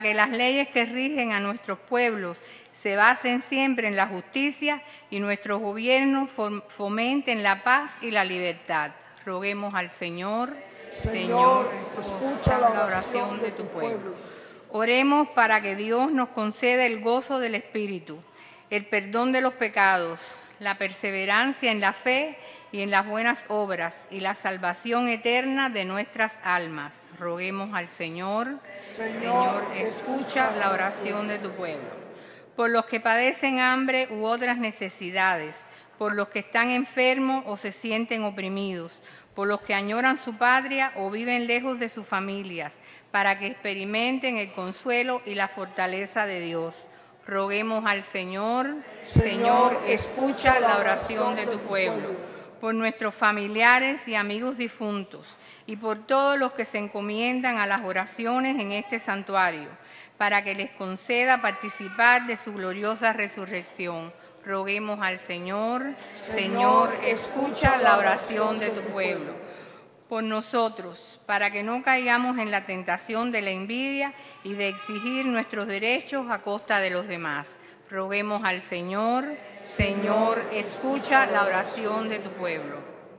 que las leyes que rigen a nuestros pueblos se basen siempre en la justicia y nuestros gobiernos fomenten la paz y la libertad. Roguemos al Señor. Señor, escucha la oración de tu pueblo. Oremos para que Dios nos conceda el gozo del Espíritu, el perdón de los pecados, la perseverancia en la fe y en las buenas obras y la salvación eterna de nuestras almas. Roguemos al Señor. Señor, escucha la oración de tu pueblo. Por los que padecen hambre u otras necesidades, por los que están enfermos o se sienten oprimidos, por los que añoran su patria o viven lejos de sus familias, para que experimenten el consuelo y la fortaleza de Dios. Roguemos al Señor. Señor, escucha la oración de tu pueblo. Por nuestros familiares y amigos difuntos, y por todos los que se encomiendan a las oraciones en este santuario, para que les conceda participar de su gloriosa resurrección. Roguemos al Señor. Señor, escucha la oración de tu pueblo. Por nosotros, para que no caigamos en la tentación de la envidia y de exigir nuestros derechos a costa de los demás. Roguemos al Señor. Señor, escucha la oración de tu pueblo.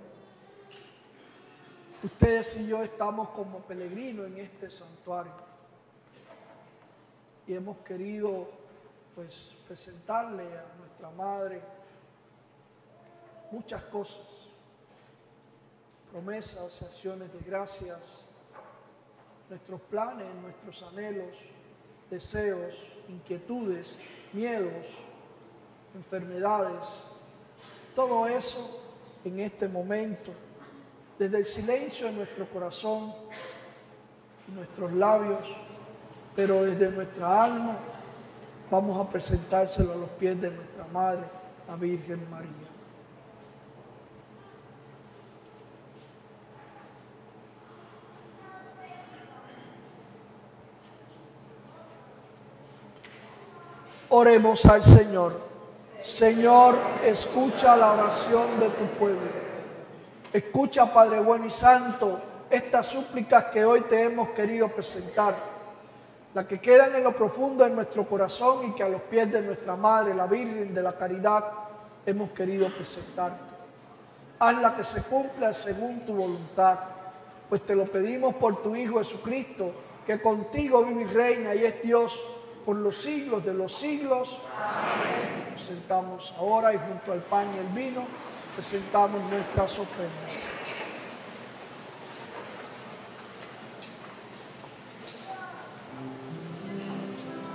Ustedes y yo estamos como peregrinos en este santuario y hemos querido presentarle a nuestra Madre muchas cosas, promesas, acciones de gracias, nuestros planes, nuestros anhelos, deseos, inquietudes, miedos, enfermedades, todo eso en este momento, desde el silencio de nuestro corazón y nuestros labios, pero desde nuestra alma, vamos a presentárselo a los pies de nuestra Madre, la Virgen María. Oremos al Señor. Señor, escucha la oración de tu pueblo. Escucha, Padre bueno y santo, estas súplicas que hoy te hemos querido presentar, las que quedan en lo profundo de nuestro corazón y que a los pies de nuestra Madre, la Virgen de la Caridad, hemos querido presentarte. Hazla que se cumpla según tu voluntad, pues te lo pedimos por tu Hijo Jesucristo, que contigo vive y reina y es Dios por los siglos de los siglos. Amén. Nos sentamos ahora y junto al pan y el vino presentamos nuestras ofrendas.